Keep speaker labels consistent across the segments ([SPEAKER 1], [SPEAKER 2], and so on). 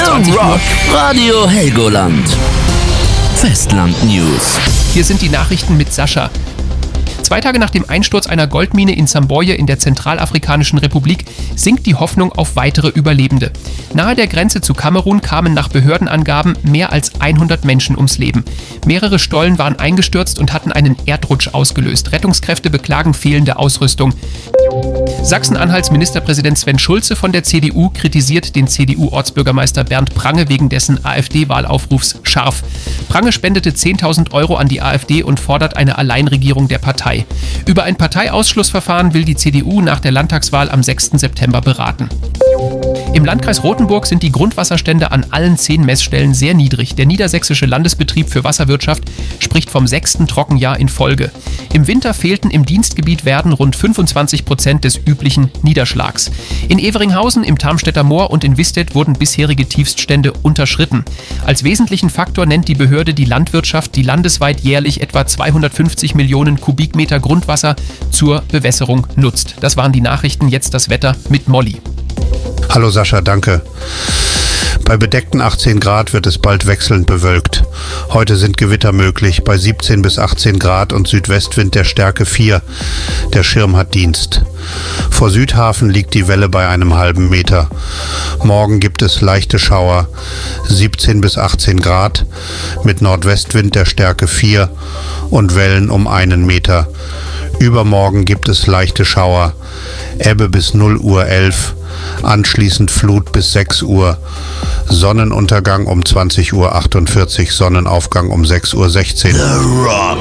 [SPEAKER 1] 20
[SPEAKER 2] The
[SPEAKER 1] Uhr.
[SPEAKER 2] Rock, Radio Helgoland. Festland News.
[SPEAKER 1] Hier sind die Nachrichten mit Sascha. 2 Tage nach dem Einsturz einer Goldmine in Zamboje in der Zentralafrikanischen Republik sinkt die Hoffnung auf weitere Überlebende. Nahe der Grenze zu Kamerun kamen nach Behördenangaben mehr als 100 Menschen ums Leben. Mehrere Stollen waren eingestürzt und hatten einen Erdrutsch ausgelöst. Rettungskräfte beklagen fehlende Ausrüstung. Sachsen-Anhalts Ministerpräsident Sven Schulze von der CDU kritisiert den CDU-Ortsbürgermeister Bernd Prange wegen dessen AfD-Wahlaufrufs scharf. Prange spendete 10.000 € an die AfD und fordert eine Alleinregierung der Partei. Über ein Parteiausschlussverfahren will die CDU nach der Landtagswahl am 6. September beraten. Im Landkreis Rothenburg sind die Grundwasserstände an allen 10 Messstellen sehr niedrig. Der Niedersächsische Landesbetrieb für Wasserwirtschaft spricht vom 6. Trockenjahr in Folge. Im Winter fehlten im Dienstgebiet Werden rund 25% des üblichen Niederschlags. In Everinghausen, im Tarmstädter Moor und in Wistedt wurden bisherige Tiefststände unterschritten. Als wesentlichen Faktor nennt die Behörde die Landwirtschaft, die landesweit jährlich etwa 250 Millionen Kubikmeter Grundwasser zur Bewässerung nutzt. Das waren die Nachrichten, jetzt das Wetter mit Molly.
[SPEAKER 3] Hallo Sascha, danke. Bei bedeckten 18 Grad wird es bald wechselnd bewölkt. Heute sind Gewitter möglich bei 17 bis 18 Grad und Südwestwind der Stärke 4. Der Schirm hat Dienst. Vor Südhafen liegt die Welle bei einem halben Meter. Morgen gibt es leichte Schauer, 17 bis 18 Grad mit Nordwestwind der Stärke 4 und Wellen um 1 Meter. Übermorgen gibt es leichte Schauer, Ebbe bis 0 Uhr 11, anschließend Flut bis 6 Uhr, Sonnenuntergang um 20 Uhr 48, Sonnenaufgang um 6 Uhr 16.
[SPEAKER 2] The Rock.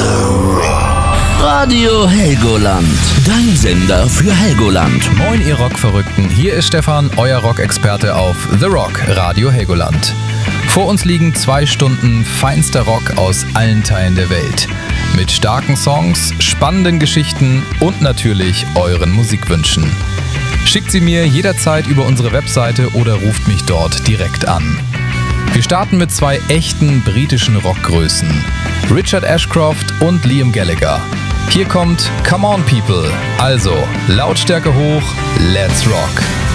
[SPEAKER 2] Radio Helgoland. Dein Sender für Helgoland.
[SPEAKER 4] Moin ihr Rockverrückten, hier ist Stefan, euer Rock-Experte auf The Rock, Radio Helgoland. Vor uns liegen 2 Stunden feinster Rock aus allen Teilen der Welt. Mit starken Songs, spannenden Geschichten und natürlich euren Musikwünschen. Schickt sie mir jederzeit über unsere Webseite oder ruft mich dort direkt an. Wir starten mit 2 echten britischen Rockgrößen, Richard Ashcroft und Liam Gallagher. Hier kommt Come On People, also Lautstärke hoch, let's rock!